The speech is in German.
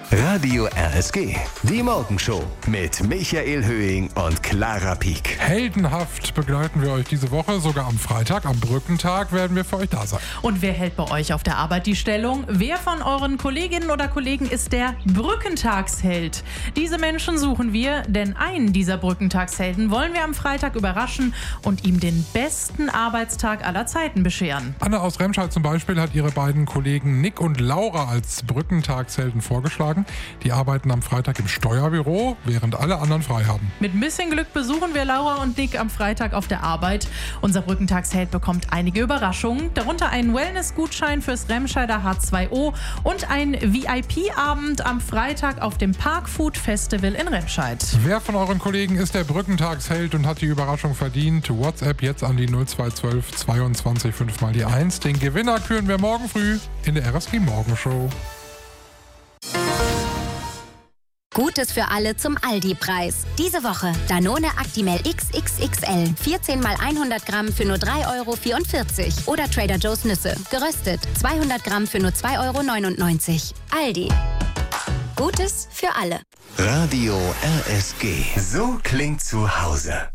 Radio RSG, die Morgenshow mit Michael Höhing und Clara Pieck. Heldenhaft begleiten wir euch diese Woche, sogar am Freitag, am Brückentag werden wir für euch da sein. Und wer hält bei euch auf der Arbeit die Stellung? Wer von euren Kolleginnen oder Kollegen ist der Brückentagsheld? Diese Menschen suchen wir, denn einen dieser Brückentagshelden wollen wir am Freitag überraschen und ihm den besten Arbeitstag aller Zeiten bescheren. Anne aus Remscheid zum Beispiel hat ihre beiden Kollegen Nick und Laura als Brückentagshelden vorgeschlagen. Die arbeiten am Freitag im Steuerbüro, während alle anderen frei haben. Mit ein bisschen Glück besuchen wir Laura und Nick am Freitag auf der Arbeit. Unser Brückentagsheld bekommt einige Überraschungen, darunter einen Wellness-Gutschein fürs Remscheider H2O und einen VIP-Abend am Freitag auf dem Parkfood Festival in Remscheid. Wer von euren Kollegen ist der Brückentagsheld und hat die Überraschung verdient? WhatsApp jetzt an die 0212 22 5 mal die 1. Den Gewinner küren wir morgen früh in der RSG Morgenshow. Gutes für alle zum Aldi-Preis. Diese Woche Danone Actimel XXXL. 14 mal 100 Gramm für nur 3,44 €. Oder Trader Joe's Nüsse. Geröstet. 200 Gramm für nur 2,99 €. Aldi. Gutes für alle. Radio RSG. So klingt zu Hause.